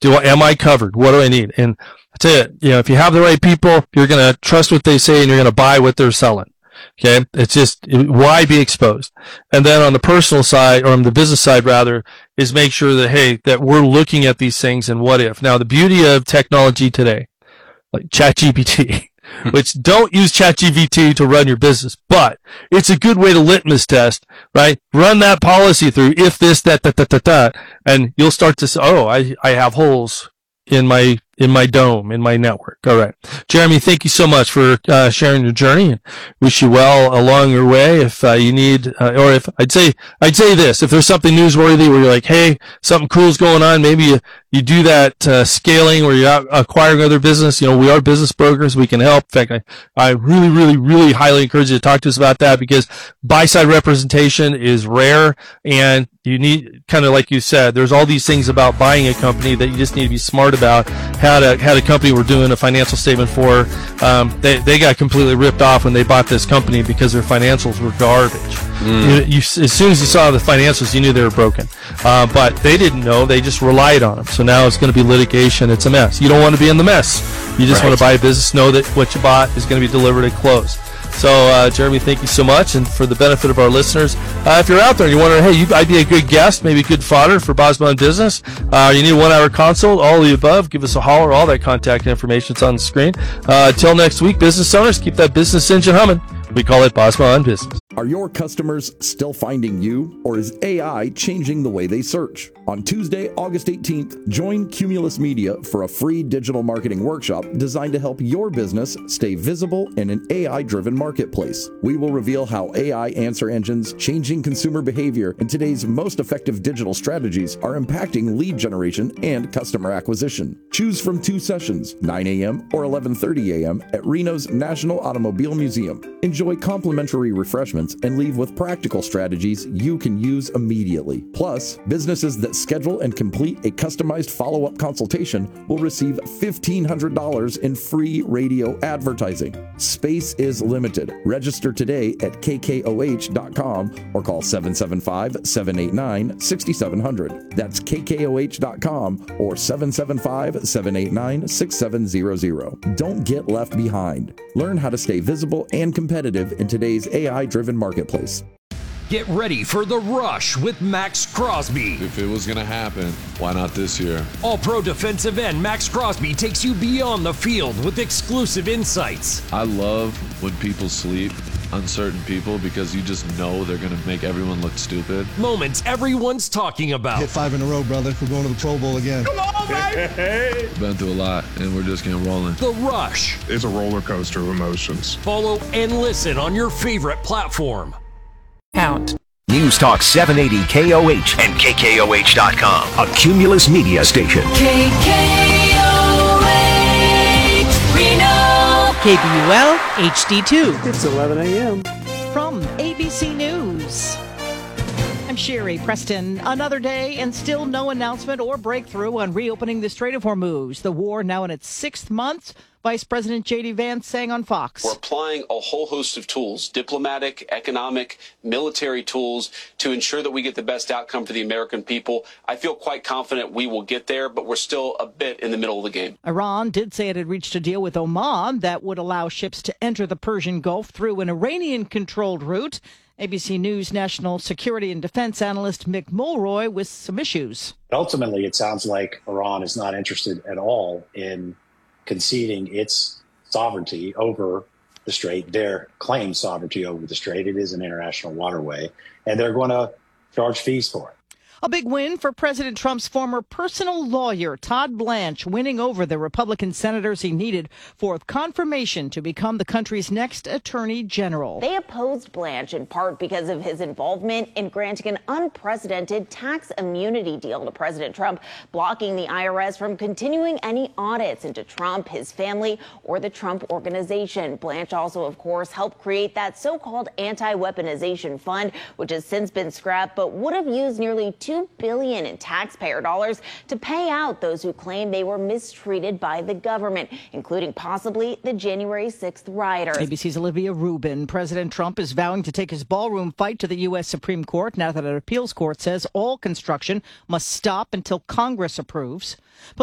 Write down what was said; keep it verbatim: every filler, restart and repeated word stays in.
Do I, am I covered? What do I need? And that's it. You know, if you have the right people, you're going to trust what they say and you're going to buy what they're selling. Okay. It's just, why be exposed? And then on the personal side, or on the business side rather, is make sure that, hey, that we're looking at these things and what if. Now, the beauty of technology today, like ChatGPT, which don't use ChatGPT to run your business, but it's a good way to litmus test, right? Run that policy through, if this, that, that, that, that, that, and you'll start to say, oh, I, I have holes in my, in my dome, in my network. All right. Jeremy, thank you so much for uh, sharing your journey, and wish you well along your way. If uh, you need, uh, or if I'd say, I'd say this, if there's something newsworthy where you're like, hey, something cool's going on, maybe you, you do that uh, scaling where you're out acquiring other business. You know, we are business brokers. We can help. In fact, I, I really, really, really highly encourage you to talk to us about that, because buy-side representation is rare, and you need, kind of like you said, there's all these things about buying a company that you just need to be smart about. Had a, had a company we're doing a financial statement for, um, they, they got completely ripped off when they bought this company because their financials were garbage. Mm. You, you, as soon as you saw the financials, you knew they were broken. Uh, but they didn't know. They just relied on them. So now it's going to be litigation. It's a mess. You don't want to be in the mess. You just right. want to buy a business, know that what you bought is going to be delivered at close. So, uh, Jeremy, thank you so much. And for the benefit of our listeners, uh, if you're out there and you're wondering, hey, you, I'd be a good guest, maybe good fodder for Bosma on Business, uh, you need a one-hour consult, all of the above, give us a holler. All that contact information is on the screen. Uh, until next week, business owners, keep that business engine humming. We call it Bosma on Business. Are your customers still finding you, or is A I changing the way they search? On Tuesday, August eighteenth, join Cumulus Media for a free digital marketing workshop designed to help your business stay visible in an A I-driven marketplace. We will reveal how A I answer engines, changing consumer behavior, and today's most effective digital strategies are impacting lead generation and customer acquisition. Choose from two sessions, nine a.m. or eleven thirty a.m. at Reno's National Automobile Museum. Enjoy complimentary refreshments and leave with practical strategies you can use immediately. Plus, businesses that schedule and complete a customized follow-up consultation will receive fifteen hundred dollars in free radio advertising. Space is limited. Register today at k k o h dot com or call seven seven five, seven eight nine, six seven zero zero. That's k k o h dot com or seven seven five, seven eight nine, six seven zero zero. Don't get left behind. Learn how to stay visible and competitive in today's A I-driven marketplace. Get ready for The Rush with Max Crosby. If it was going to happen, why not this year? All-pro defensive end Max Crosby takes you beyond the field with exclusive insights. I love when people sleep, uncertain people, because you just know they're going to make everyone look stupid. Moments everyone's talking about. Hit five in a row, brother. We're going to the Pro Bowl again. Come on, baby! Hey. Been through a lot, and we're just getting rolling. The Rush. It's a roller coaster of emotions. Follow and listen on your favorite platform. Count. News Talk seven eighty K O H and K K O H dot com, a Cumulus media station. K K O H, Reno. K B U L H D two. It's eleven a.m. From A B C News, I'm Sherry Preston. Another day and still no announcement or breakthrough on reopening the Strait of Hormuz. The war now in its sixth month. Vice President J D Vance saying on Fox. We're applying a whole host of tools, diplomatic, economic, military tools, to ensure that we get the best outcome for the American people. I feel quite confident we will get there, but we're still a bit in the middle of the game. Iran did say it had reached a deal with Oman that would allow ships to enter the Persian Gulf through an Iranian-controlled route. A B C News national security and defense analyst Mick Mulroy with some issues. Ultimately, it sounds like Iran is not interested at all in conceding its sovereignty over the strait, their claimed sovereignty over the strait. It is an international waterway, and they're going to charge fees for it. A big win for President Trump's former personal lawyer, Todd Blanche, winning over the Republican senators he needed for confirmation to become the country's next attorney general. They opposed Blanche in part because of his involvement in granting an unprecedented tax immunity deal to President Trump, blocking the I R S from continuing any audits into Trump, his family, or the Trump organization. Blanche also, of course, helped create that so-called anti-weaponization fund, which has since been scrapped, but would have used nearly two billion dollars in taxpayer dollars to pay out those who claim they were mistreated by the government, including possibly the January sixth rioters. A B C's Olivia Rubin. President Trump is vowing to take his ballroom fight to the U S Supreme Court now that an appeals court says all construction must stop until Congress approves.